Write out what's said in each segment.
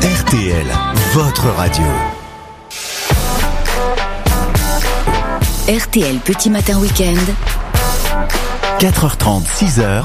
RTL, votre radio. RTL Petit Matin Week-end. 4h30, 6h.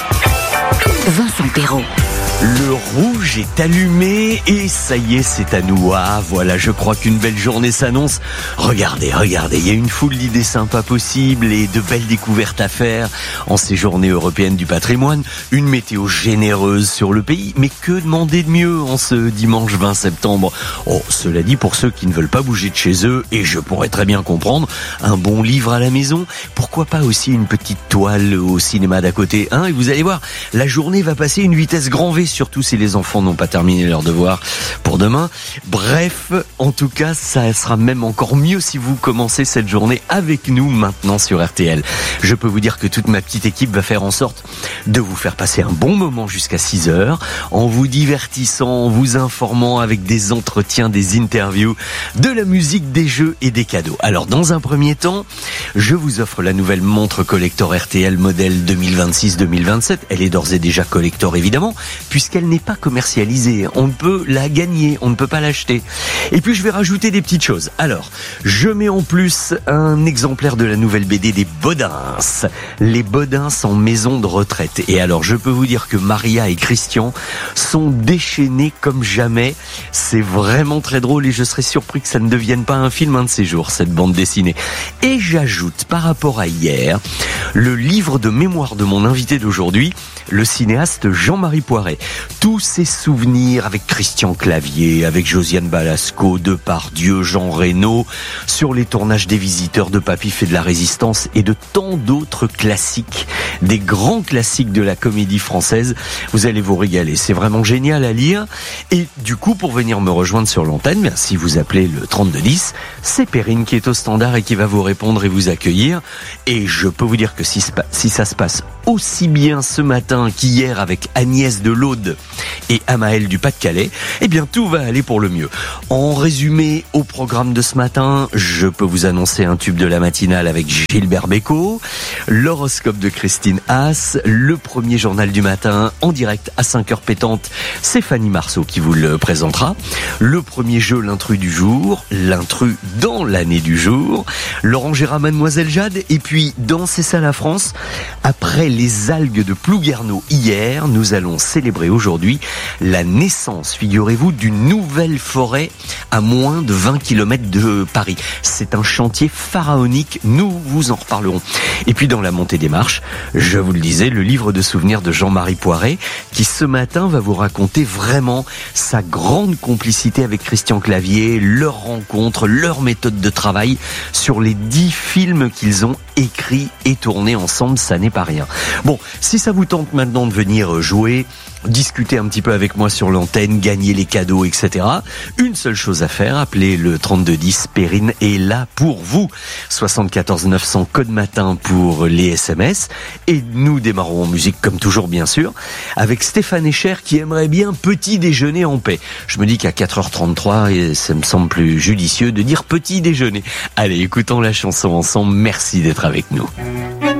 Vincent Perrault. Le rouge est allumé et ça y est, c'est à nous. Ah, voilà, je crois qu'une belle journée s'annonce. Regardez, il y a une foule d'idées sympas possibles et de belles découvertes à faire en ces journées européennes du patrimoine. Une météo généreuse sur le pays, mais que demander de mieux en ce dimanche 20 septembre? Oh, cela dit, pour ceux qui ne veulent pas bouger de chez eux, et je pourrais très bien comprendre, un bon livre à la maison, pourquoi pas aussi une petite toile au cinéma d'à côté, hein? Et vous allez voir, la journée va passer une vitesse grand V, surtout si les enfants n'ont pas terminé leurs devoirs pour demain. Bref, en tout cas, ça sera même encore mieux si vous commencez cette journée avec nous maintenant sur RTL. Je peux vous dire que toute ma petite équipe va faire en sorte de vous faire passer un bon moment jusqu'à 6h, en vous divertissant, en vous informant avec des entretiens, des interviews, de la musique, des jeux et des cadeaux. Alors, dans un premier temps, je vous offre la nouvelle montre collector RTL modèle 2026-2027. Elle est d'ores et déjà collector, évidemment, puisqu'elle n'est pas commercialisée. On peut la gagner, on ne peut pas l'acheter. Et puis je vais rajouter des petites choses. Alors, je mets en plus un exemplaire de la nouvelle BD des Bodins. Les Bodins en maison de retraite. Et alors, je peux vous dire que Maria et Christian sont déchaînés comme jamais. C'est vraiment très drôle et je serais surpris que ça ne devienne pas un film un de ces jours, cette bande dessinée. Et j'ajoute, par rapport à hier, le livre de mémoire de mon invité d'aujourd'hui, le cinéaste Jean-Marie Poiret. Tous ses souvenirs avec Christian Clavier, avec Josiane Balasco, Depardieu, Jean Reno, sur les tournages des Visiteurs, de Papy fait de la Résistance et de tant d'autres classiques, des grands classiques de la comédie française. Vous allez vous régaler, c'est vraiment génial à lire. Et du coup, pour venir me rejoindre sur l'antenne, bien, si vous appelez le 3210, c'est Perrine qui est au standard et qui va vous répondre et vous accueillir. Et je peux vous dire que si ça se passe aussi bien ce matin qu'hier avec Agnès de l'Aude et Amaël du Pas-de-Calais, eh bien tout va aller pour le mieux. En résumé au programme de ce matin, je peux vous annoncer un tube de la matinale avec Gilbert Bécaud, l'horoscope de Christine Haas, le premier journal du matin en direct à 5h pétante, c'est Fanny Marceau qui vous le présentera, le premier jeu, l'intrus du jour, l'intrus dans l'année du jour, Laurent Gérard, Mademoiselle Jade, et puis dans C'est ça la France, après les algues de Plouguerneau hier, nous allons célébrer aujourd'hui la naissance, figurez-vous, d'une nouvelle forêt à moins de 20 km de Paris. C'est un chantier pharaonique, nous vous en reparlerons. Et puis dans la montée des marches, je vous le disais, le livre de souvenirs de Jean-Marie Poiret, qui ce matin va vous raconter vraiment sa grande complicité avec Christian Clavier, leur rencontre, leur méthode de travail sur les 10 films qu'ils ont écrits et tournés ensemble, ça n'est pas rien. Bon, si ça vous tente maintenant de venir jouer, discuter un petit peu avec moi sur l'antenne, gagner les cadeaux, etc. Une seule chose à faire, appelez le 3210, Perrine est là pour vous. 74 900 code matin pour les SMS. Et nous démarrons en musique comme toujours, bien sûr, avec Stéphane Echer qui aimerait bien petit déjeuner en paix. Je me dis qu'à 4h33, et ça me semble plus judicieux de dire petit déjeuner. Allez, écoutons la chanson ensemble. Merci d'être avec nous.